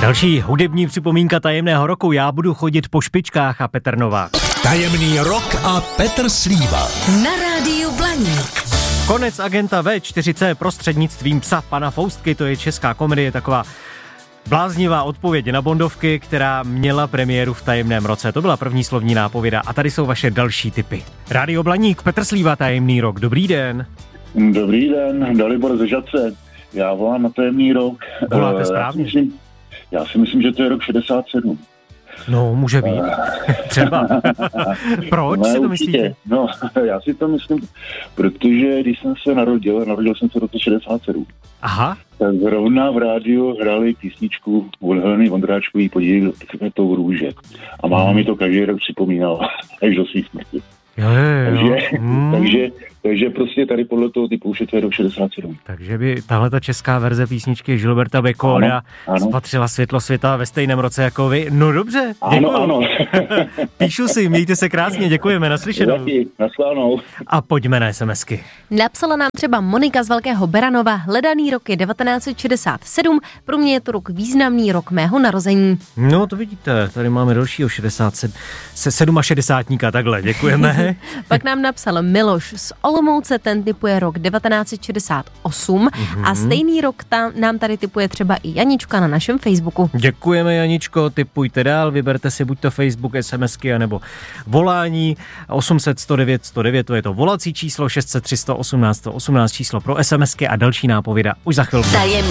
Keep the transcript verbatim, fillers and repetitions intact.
Další hudební připomínka tajemného roku. Já budu chodit po špičkách a Petr Novák. Tajemný rok a Petr Slíva. Na rádiu Blaník. Konec Agenta vé čtyři cé prostřednictvím psa pana Foustky, to je česká komedie, taková bláznivá odpověď na bondovky, která měla premiéru v tajemném roce. To byla první slovní nápověda a tady jsou vaše další tipy. Rádio Blaník, Petr Slíva, tajemný rok. Dobrý den. Dobrý den, Dalibor ze Žatce. Já volám na tajemný rok. Voláte správně. Já si myslím, já si myslím že to je rok šedesát sedm. No, může být. Třeba. Proč no, si to určitě. myslíte? No, já si to myslím, protože když jsem se narodil, narodil jsem se v roce šedesát sedm. Aha. Tak zrovna v rádiu hráli písničku od Heleny Vondráčkový Podíl květou růže. A máma hmm. mi to každý rok připomínala, až do svých smrti. Jo, jo, jo. Takže, hmm. takže, takže prostě tady podle toho typu už je to rok šedesát sedm. Takže by tahle ta česká verze písničky Gilberta Beckona spatřila světlo světa ve stejném roce jako vy. No dobře, děkuju. Ano, ano. Píšu si, mějte se krásně, děkujeme, naslyšenou. Naschledanou. A pojďme na SMSky. Napsala nám třeba Monika z Velkého Beranova, hledaný rok je devatenáct set šedesát sedm, pro mě je to rok významný, rok mého narození. No to vidíte, tady máme dalšího šedesát sedm, se sedmašedesátníka, takhle, děkujeme. Pak nám napsal Miloš z Olomouce, ten tipuje rok devatenáct set šedesát osm mm-hmm. a stejný rok tam, nám tady tipuje třeba i Janička na našem Facebooku. Děkujeme, Janičko, tipujte dál, vyberte si buď to Facebook, SMSky, anebo volání osm set sto devět sto devět, to je to volací číslo, šest set tři sto osmnáct sto osmnáct číslo pro SMSky a další nápověda už za chvilku. Tajemný